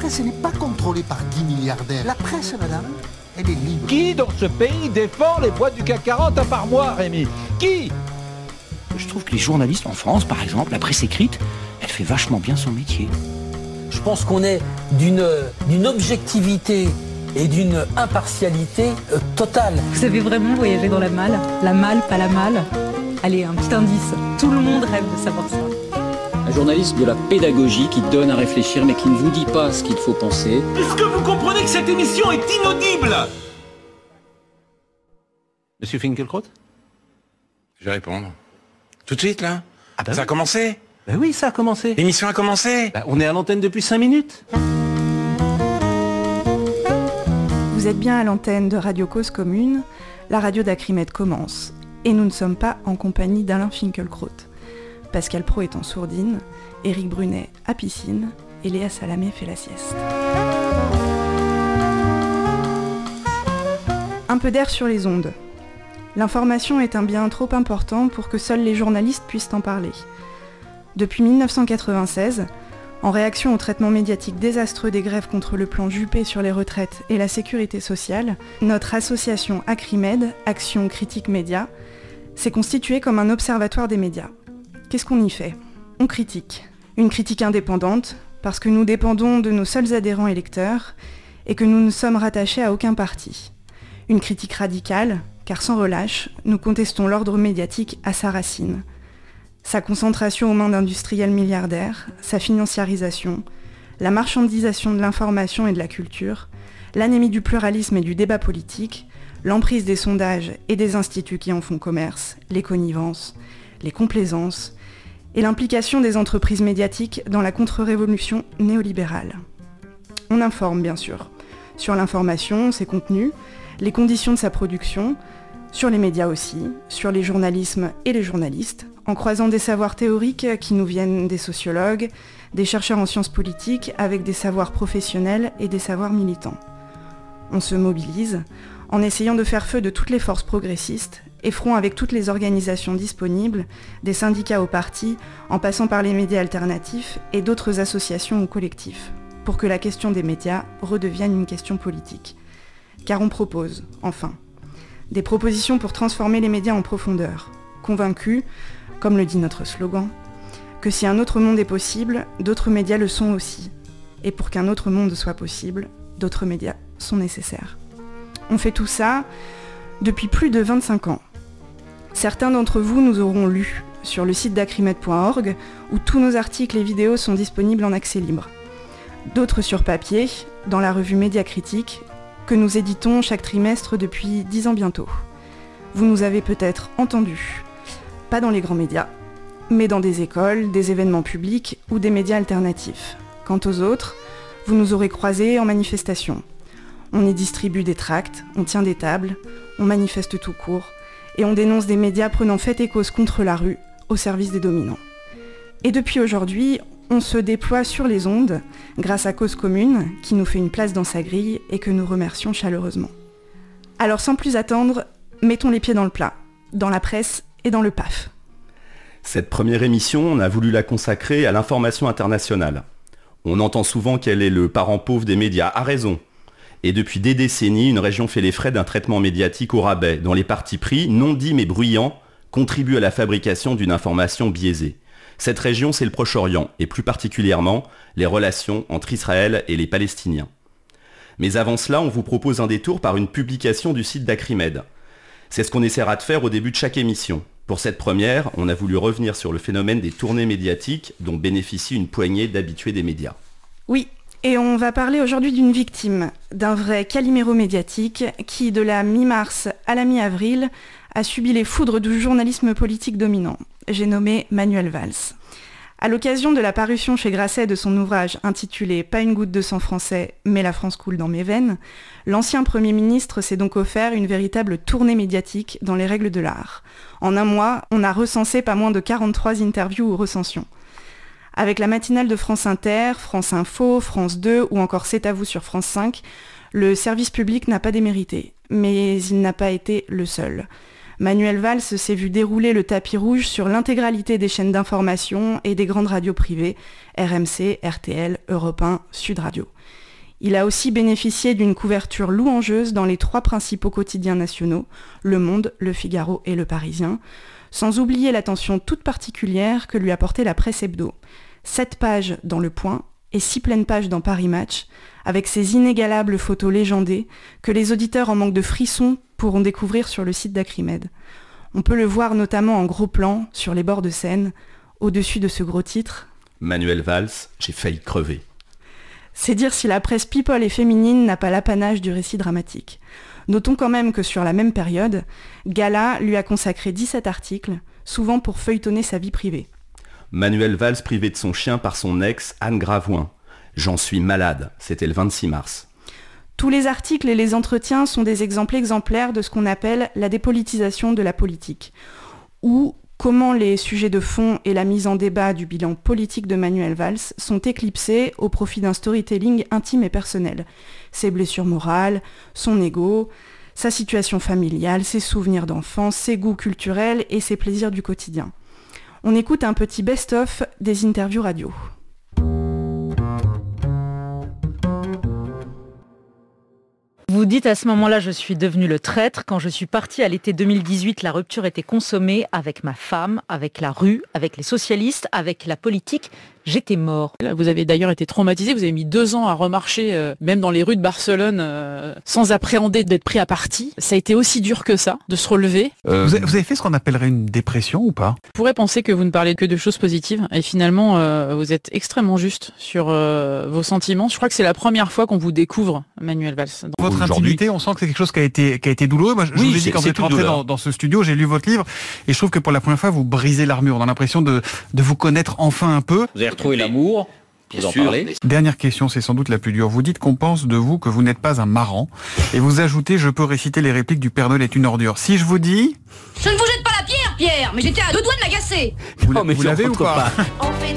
presse n'est pas contrôlée par 10 milliardaires. La presse, madame, elle est libre. Qui dans ce pays défend les boîtes du CAC 40 à part moi, Rémi? Qui? Je trouve que les journalistes en France, par exemple, la presse écrite, elle fait vachement bien son métier. Je pense qu'on est d'une objectivité et d'une impartialité totale. Vous avez vraiment voyagé dans la malle? La malle, pas la malle? Allez, un petit indice. Tout le monde rêve de savoir ça. Un journaliste de la pédagogie qui donne à réfléchir mais qui ne vous dit pas ce qu'il faut penser. Est-ce que vous comprenez que cette émission est inaudible? Monsieur Finkielkraut? Je vais répondre. Tout de suite, là? Ah bah ça oui. a commencé? Ben oui, ça a commencé. L'émission a commencé? On est à l'antenne depuis 5 minutes. Vous êtes bien à l'antenne de Radio Cause Commune, la radio d'Acrimed commence. Et nous ne sommes pas en compagnie d'Alain Finkielkraut. Pascal Praud est en sourdine, Éric Brunet à piscine et Léa Salamé fait la sieste. Un peu d'air sur les ondes. L'information est un bien trop important pour que seuls les journalistes puissent en parler. Depuis 1996, en réaction au traitement médiatique désastreux des grèves contre le plan Juppé sur les retraites et la sécurité sociale, notre association Acrimed, Action Critique Média, s'est constituée comme un observatoire des médias. Qu'est-ce qu'on y fait? On critique. Une critique indépendante, parce que nous dépendons de nos seuls adhérents et lecteurs, et que nous ne sommes rattachés à aucun parti. Une critique radicale, car sans relâche, nous contestons l'ordre médiatique à sa racine. Sa concentration aux mains d'industriels milliardaires, sa financiarisation, la marchandisation de l'information et de la culture, l'anémie du pluralisme et du débat politique, l'emprise des sondages et des instituts qui en font commerce, les connivences, les complaisances, et l'implication des entreprises médiatiques dans la contre-révolution néolibérale. On informe bien sûr, sur l'information, ses contenus, les conditions de sa production, sur les médias aussi, sur les journalismes et les journalistes, en croisant des savoirs théoriques qui nous viennent des sociologues, des chercheurs en sciences politiques, avec des savoirs professionnels et des savoirs militants. On se mobilise en essayant de faire feu de toutes les forces progressistes et front avec toutes les organisations disponibles, des syndicats aux partis, en passant par les médias alternatifs et d'autres associations ou collectifs, pour que la question des médias redevienne une question politique. Car on propose, enfin, des propositions pour transformer les médias en profondeur, convaincus, comme le dit notre slogan, que si un autre monde est possible, d'autres médias le sont aussi. Et pour qu'un autre monde soit possible, d'autres médias sont nécessaires. On fait tout ça depuis plus de 25 ans. Certains d'entre vous nous auront lus sur le site d'acrimed.org où tous nos articles et vidéos sont disponibles en accès libre. D'autres sur papier, dans la revue Médiacritique, que nous éditons chaque trimestre depuis 10 ans bientôt. Vous nous avez peut-être entendus, pas dans les grands médias, mais dans des écoles, des événements publics ou des médias alternatifs. Quant aux autres, vous nous aurez croisés en manifestation. On y distribue des tracts, on tient des tables, on manifeste tout court, et on dénonce des médias prenant fait et cause contre la rue, au service des dominants. Et depuis aujourd'hui, on se déploie sur les ondes, grâce à Cause Commune, qui nous fait une place dans sa grille et que nous remercions chaleureusement. Alors sans plus attendre, mettons les pieds dans le plat, dans la presse et dans le PAF. Cette première émission, on a voulu la consacrer à l'information internationale. On entend souvent qu'elle est le parent pauvre des médias, à raison. Et depuis des décennies, une région fait les frais d'un traitement médiatique au rabais, dont les partis pris, non dits mais bruyants, contribuent à la fabrication d'une information biaisée. Cette région, c'est le Proche-Orient, et plus particulièrement, les relations entre Israël et les Palestiniens. Mais avant cela, on vous propose un détour par une publication du site d'Acrimed. C'est ce qu'on essaiera de faire au début de chaque émission. Pour cette première, on a voulu revenir sur le phénomène des tournées médiatiques dont bénéficie une poignée d'habitués des médias. Oui, et on va parler aujourd'hui d'une victime, d'un vrai caliméro médiatique qui, de la mi-mars à la mi-avril, a subi les foudres du journalisme politique dominant. J'ai nommé Manuel Valls. À l'occasion de la parution chez Grasset de son ouvrage intitulé « Pas une goutte de sang français, mais la France coule dans mes veines », l'ancien Premier ministre s'est donc offert une véritable tournée médiatique dans les règles de l'art. En un mois, on a recensé pas moins de 43 interviews ou recensions. Avec la matinale de France Inter, France Info, France 2 ou encore C'est à vous sur France 5, le service public n'a pas démérité, mais il n'a pas été le seul. Manuel Valls s'est vu dérouler le tapis rouge sur l'intégralité des chaînes d'information et des grandes radios privées, RMC, RTL, Europe 1, Sud Radio. Il a aussi bénéficié d'une couverture louangeuse dans les 3 principaux quotidiens nationaux, Le Monde, Le Figaro et Le Parisien, sans oublier l'attention toute particulière que lui apportait la presse hebdo. 7 pages dans Le Point et 6 pleines pages dans Paris Match, avec ces inégalables photos légendées que les auditeurs en manque de frissons pourront découvrir sur le site d'Acrimed. On peut le voir notamment en gros plan, sur les bords de Seine, au-dessus de ce gros titre. Manuel Valls, j'ai failli crever. C'est dire si la presse people et féminine n'a pas l'apanage du récit dramatique. Notons quand même que sur la même période, Gala lui a consacré 17 articles, souvent pour feuilletonner sa vie privée. Manuel Valls privé de son chien par son ex, Anne Gravoin. J'en suis malade, c'était le 26 mars. Tous les articles et les entretiens sont des exemples exemplaires de ce qu'on appelle la dépolitisation de la politique, ou comment les sujets de fond et la mise en débat du bilan politique de Manuel Valls sont éclipsés au profit d'un storytelling intime et personnel. Ses blessures morales, son ego, sa situation familiale, ses souvenirs d'enfance, ses goûts culturels et ses plaisirs du quotidien. On écoute un petit best-of des interviews radio. Vous dites à ce moment-là, je suis devenu le traître. Quand je suis parti à l'été 2018, la rupture était consommée avec ma femme, avec la rue, avec les socialistes, avec la politique. J'étais mort. Vous avez d'ailleurs été traumatisé, vous avez mis 2 ans à remarcher, même dans les rues de Barcelone, sans appréhender d'être pris à partie. Ça a été aussi dur que ça, de se relever. Vous avez fait ce qu'on appellerait une dépression ou pas ? On pourrait penser que vous ne parlez que de choses positives, et finalement, vous êtes extrêmement juste sur vos sentiments. Je crois que c'est la première fois qu'on vous découvre, Manuel Valls. Votre intimité, on sent que c'est quelque chose qui a été douloureux. Moi, je vous ai dit, quand vous êtes rentré dans ce studio, j'ai lu votre livre, et je trouve que pour la première fois, vous brisez l'armure. On a l'impression de vous connaître enfin un peu. Vous avez retrouvé l'amour, vous en parlez. Dernière question, c'est sans doute la plus dure. Vous dites qu'on pense de vous que vous n'êtes pas un marrant, et vous ajoutez, je peux réciter les répliques du Père Noël est une ordure. Si je vous dis... Je ne vous jette pas la pierre, Pierre, mais j'étais à 2 doigts de m'agacer. Vous l'avez ou pas ?